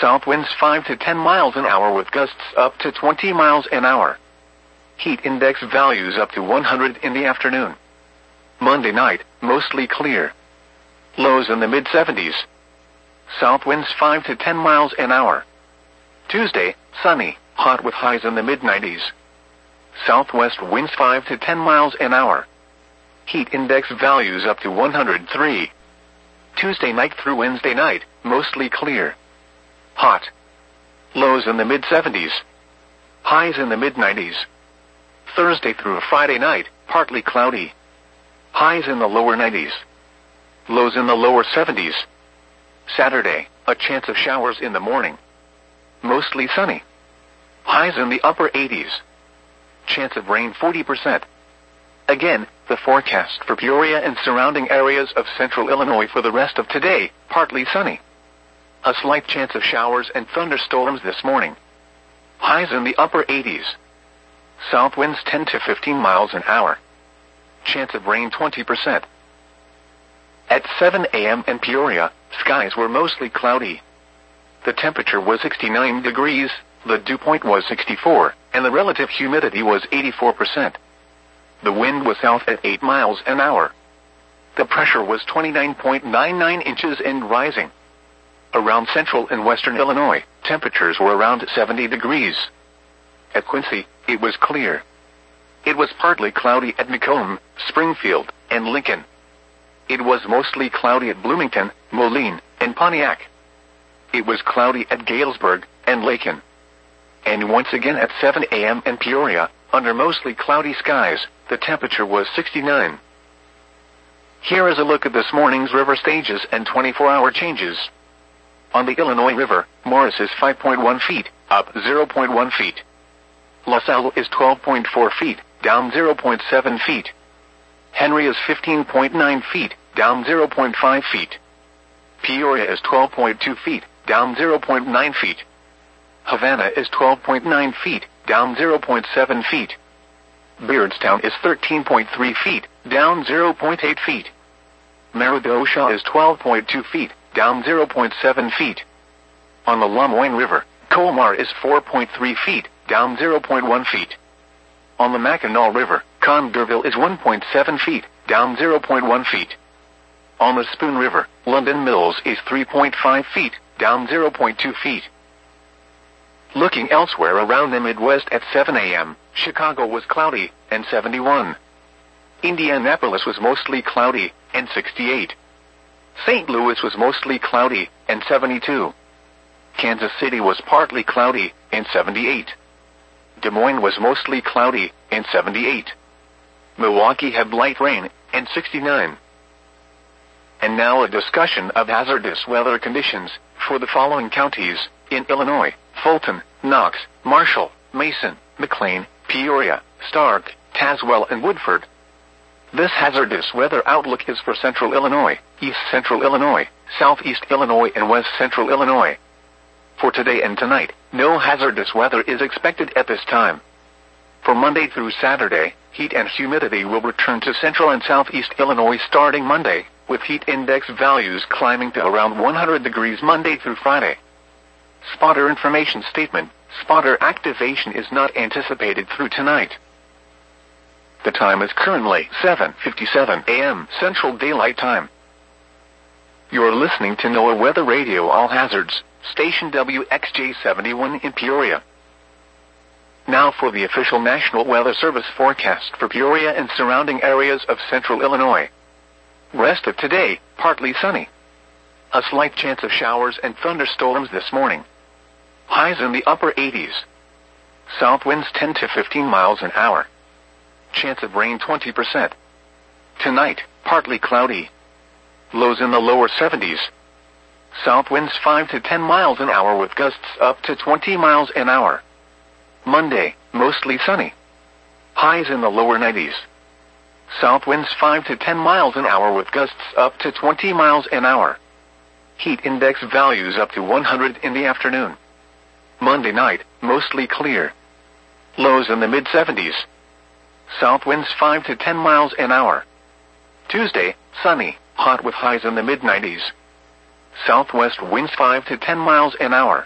South winds 5 to 10 miles an hour with gusts up to 20 miles an hour. Heat index values up to 100 in the afternoon. Monday night, mostly clear. Lows in the mid-70s. South winds 5 to 10 miles an hour. Tuesday, sunny, hot with highs in the mid-90s. Southwest winds 5 to 10 miles an hour. Heat index values up to 103. Tuesday night through Wednesday night, mostly clear. Hot. Lows in the mid-70s. Highs in the mid-90s. Thursday through Friday night, partly cloudy. Highs in the lower 90s. Lows in the lower 70s. Saturday, a chance of showers in the morning. Mostly sunny. Highs in the upper 80s. Chance of rain 40%. Again, the forecast for Peoria and surrounding areas of central Illinois for the rest of today, partly sunny. A slight chance of showers and thunderstorms this morning. Highs in the upper 80s. South winds 10 to 15 miles an hour. Chance of rain 20%. At 7 a.m. in Peoria, skies were mostly cloudy. The temperature was 69 degrees, the dew point was 64, and the relative humidity was 84%. The wind was south at 8 miles an hour. The pressure was 29.99 inches and rising. Around central and western Illinois, temperatures were around 70 degrees. At Quincy, it was clear. It was partly cloudy at Macomb, Springfield, and Lincoln. It was mostly cloudy at Bloomington, Moline, and Pontiac. It was cloudy at Galesburg and Lakin. And once again at 7 a.m. in Peoria, under mostly cloudy skies, the temperature was 69. Here is a look at this morning's river stages and 24-hour changes. On the Illinois River, Morris is 5.1 feet, up 0.1 feet. LaSalle is 12.4 feet, down 0.7 feet. Henry is 15.9 feet, down 0.5 feet. Peoria is 12.2 feet, down 0.9 feet. Havana is 12.9 feet, down 0.7 feet. Beardstown is 13.3 feet, down 0.8 feet. Meridosha is 12.2 feet, down 0.7 feet. On the LeMoyne River, Colmar is 4.3 feet, down 0.1 feet. On the Mackinac River, Condorville is 1.7 feet, down 0.1 feet. On the Spoon River, London Mills is 3.5 feet, down 0.2 feet. Looking elsewhere around the Midwest at 7 a.m., Chicago was cloudy, and 71. Indianapolis was mostly cloudy, and 68. St. Louis was mostly cloudy, and 72. Kansas City was partly cloudy, and 78. Des Moines was mostly cloudy, and 78. Milwaukee had light rain, and 69. And now a discussion of hazardous weather conditions for the following counties in Illinois: Fulton, Knox, Marshall, Mason, McLean, Peoria, Stark, Tazewell, and Woodford. This hazardous weather outlook is for central Illinois, east central Illinois, southeast Illinois, and west central Illinois. For today and tonight, no hazardous weather is expected at this time. For Monday through Saturday, heat and humidity will return to central and southeast Illinois starting Monday, with heat index values climbing to around 100 degrees Monday through Friday. Spotter information statement: spotter activation is not anticipated through tonight. The time is currently 7:57 a.m. Central Daylight Time. You're listening to NOAA Weather Radio All Hazards, station WXJ71 in Peoria. Now for the official National Weather Service forecast for Peoria and surrounding areas of central Illinois. Rest of today, partly sunny. A slight chance of showers and thunderstorms this morning. Highs in the upper 80s. South winds 10 to 15 miles an hour. Chance of rain 20%. Tonight, partly cloudy. Lows in the lower 70s. South winds 5 to 10 miles an hour with gusts up to 20 miles an hour. Monday, mostly sunny. Highs in the lower 90s. South winds 5 to 10 miles an hour with gusts up to 20 miles an hour. Heat index values up to 100 in the afternoon. Monday night, mostly clear. Lows in the mid-70s. South winds 5 to 10 miles an hour. Tuesday, sunny, hot with highs in the mid-90s. Southwest winds 5 to 10 miles an hour.